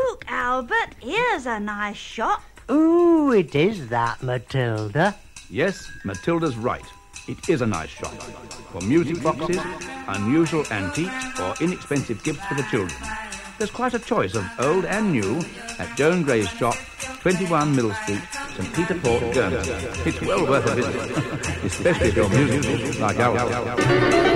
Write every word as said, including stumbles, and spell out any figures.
Look, Albert, here's a nice shop. Ooh, it is that, Matilda. Yes, Matilda's right. It is a nice shop. For music boxes, unusual antiques, or inexpensive gifts for the children. There's quite a choice of old and new at Joan Gray's shop, twenty-one Middle Street, St Peter Port, Guernsey. It's well worth a visit, especially if you're musical like Albert.